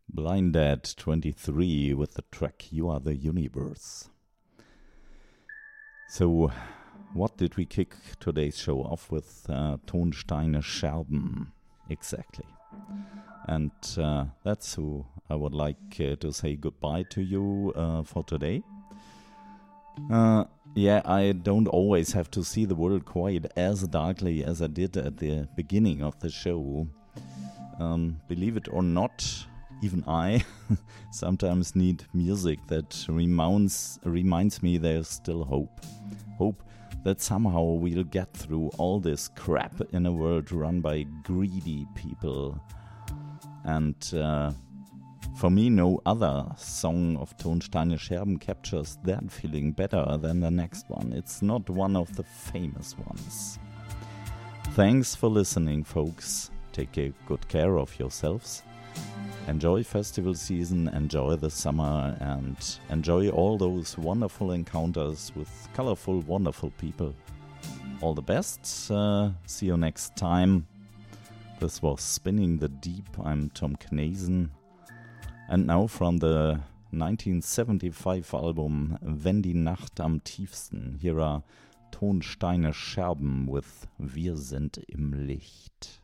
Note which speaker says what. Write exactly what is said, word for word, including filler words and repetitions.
Speaker 1: Blind Dad twenty-three with the track You Are the Universe. So, what did we kick today's show off with? Uh, Tonsteine Scherben, exactly. And uh, that's who I would like uh, to say goodbye to you uh, for today. Uh, yeah, I don't always have to see the world quite as darkly as I did at the beginning of the show. Um, believe it or not, even I sometimes need music that reminds, reminds me there's still hope. Hope that somehow we'll get through all this crap in a world run by greedy people. And uh, for me, no other song of Tonsteine Scherben captures that feeling better than the next one. It's not one of the famous ones. Thanks for listening, folks. Take good care of yourselves. Enjoy festival season, enjoy the summer, and enjoy all those wonderful encounters with colorful, wonderful people. All the best. Uh, see you next time. This was Spinning the Deep. I'm Tom Knazen. And now from the nineteen seventy-five album Wenn die Nacht am tiefsten, here are Tonsteine Scherben with Wir sind im Licht.